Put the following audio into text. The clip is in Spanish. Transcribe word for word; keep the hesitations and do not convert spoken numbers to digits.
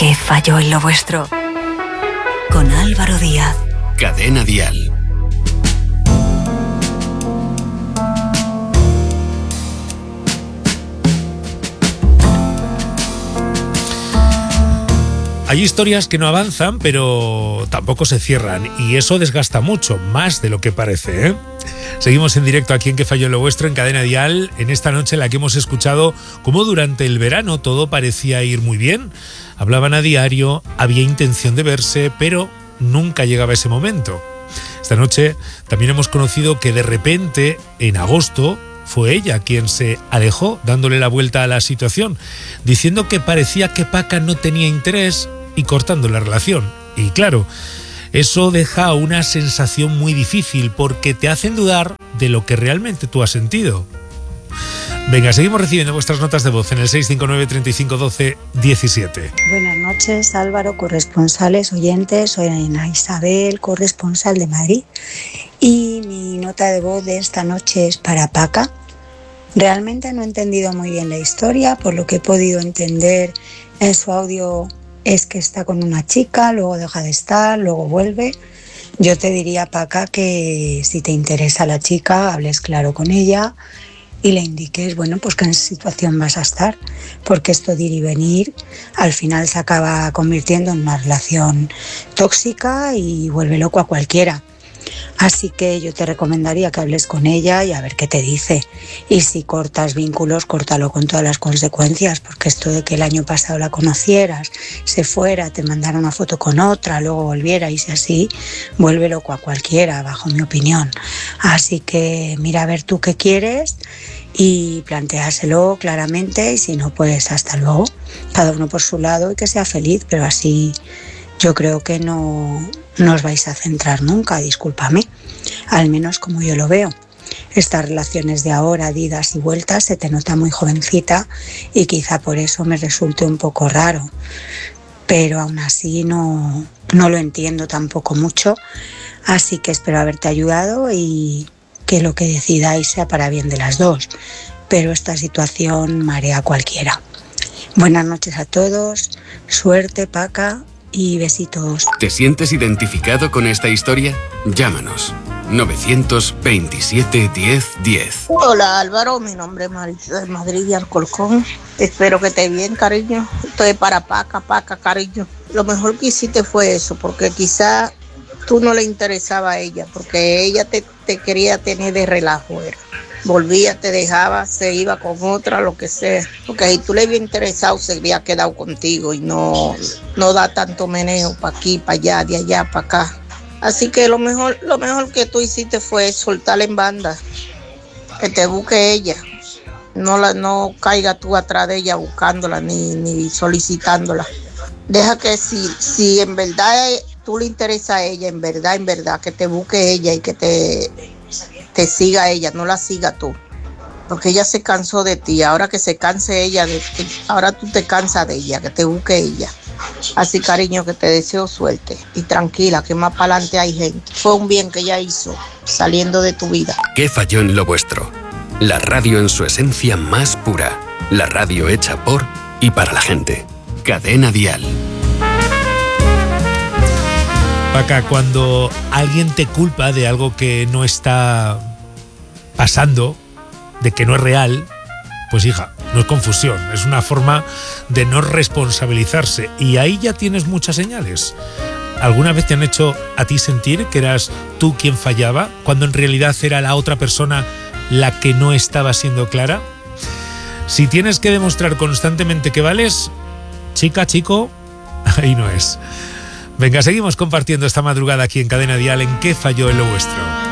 ¿Qué falló en lo vuestro? Con Álvaro Díaz. Cadena Dial. Hay historias que no avanzan, pero tampoco se cierran, y eso desgasta mucho, más de lo que parece, ¿eh? Seguimos en directo aquí en ¿Qué falló en lo vuestro? En Cadena Dial, en esta noche en la que hemos escuchado cómo durante el verano todo parecía ir muy bien. Hablaban a diario, había intención de verse, pero nunca llegaba ese momento. Esta noche también hemos conocido que de repente, en agosto, fue ella quien se alejó, dándole la vuelta a la situación, diciendo que parecía que Paca no tenía interés y cortando la relación. Y claro, eso deja una sensación muy difícil porque te hacen dudar de lo que realmente tú has sentido. Venga, seguimos recibiendo vuestras notas de voz en el seis cinco nueve, treinta y cinco, doce, diecisiete. Buenas noches, Álvaro, corresponsales, oyentes. Soy Ana Isabel, corresponsal de Madrid. Y mi nota de voz de esta noche es para Paca. Realmente no he entendido muy bien la historia. Por lo que he podido entender en su audio es que está con una chica, luego deja de estar, luego vuelve. Yo te diría, Paca, que si te interesa la chica, hables claro con ella y le indiques, bueno, pues que en esa situación vas a estar, porque esto de ir y venir al final se acaba convirtiendo en una relación tóxica y vuelve loco a cualquiera. Así que yo te recomendaría que hables con ella y a ver qué te dice. Y si cortas vínculos, córtalo con todas las consecuencias, porque esto de que el año pasado la conocieras, se fuera, te mandara una foto con otra, luego volviera y si así, vuelve loco a cualquiera, bajo mi opinión. Así que mira a ver tú qué quieres y planteáselo claramente, y si no, pues hasta luego, cada uno por su lado y que sea feliz, pero así yo creo que no, no os vais a centrar nunca, discúlpame, al menos como yo lo veo. Estas relaciones de ahora, de idas y vueltas, se te nota muy jovencita y quizá por eso me resulte un poco raro, pero aún así no, no lo entiendo tampoco mucho, así que espero haberte ayudado y que lo que decidáis sea para bien de las dos, pero esta situación marea a cualquiera. Buenas noches a todos, suerte, Paca, y besitos. ¿Te sientes identificado con esta historia? Llámanos. novecientos veintisiete, diez, diez. Hola Álvaro, mi nombre es Marisa de Madrid y Alcorcón. Espero que estés bien, cariño. Esto es para Paca, Paca, cariño. Lo mejor que hiciste fue eso, porque quizá tú no le interesaba a ella, porque ella te, te quería tener de relajo, era. Volvía, te dejaba, se iba con otra, lo que sea. Porque si tú le habías interesado, se había quedado contigo y no, no da tanto meneo para aquí, para allá, de allá, para acá. Así que lo mejor, lo mejor que tú hiciste fue soltarla en banda, que te busque ella. No, la, no caiga tú atrás de ella buscándola ni, ni solicitándola. Deja que si, si en verdad tú le interesa a ella, en verdad, en verdad, que te busque ella y que te... te siga ella, no la siga tú, porque ella se cansó de ti. Ahora que se canse ella de ti, ahora tú te cansas de ella, que te busque ella. Así, cariño, que te deseo suerte y tranquila, que más para adelante hay gente. Fue un bien que ella hizo saliendo de tu vida. ¿Qué falló en lo vuestro? La radio en su esencia más pura, la radio hecha por y para la gente. Cadena Dial. Paca, cuando alguien te culpa de algo que no está pasando, de que no es real, pues hija, no es confusión, es una forma de no responsabilizarse. Y ahí ya tienes muchas señales. ¿Alguna vez te han hecho a ti sentir que eras tú quien fallaba, cuando en realidad era la otra persona la que no estaba siendo clara? Si tienes que demostrar constantemente que vales, chica, chico, ahí no es. Venga, seguimos compartiendo esta madrugada aquí en Cadena Dial en ¿Qué falló en lo vuestro?